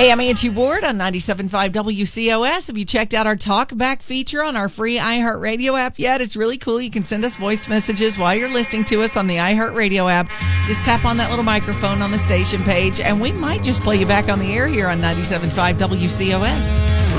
Hey, I'm Angie Ward on 97.5 WCOS. Have you checked out our Talk Back feature on our free iHeartRadio app yet? It's really cool. You can send us voice messages while you're listening to us on the iHeartRadio app. Just tap on that little microphone on the station page, and we might just play you back on the air here on 97.5 WCOS.